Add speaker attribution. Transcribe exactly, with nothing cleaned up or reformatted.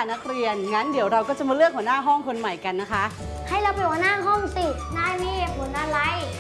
Speaker 1: ค่ะนักเรียนงั้นเดี๋ยวเราก็จะมาเลือกหัวหน้าห้องคนใหม่กันนะคะ
Speaker 2: ให้เราเป็นหัวหน้าห้องสินายมีเหตุผลอะไร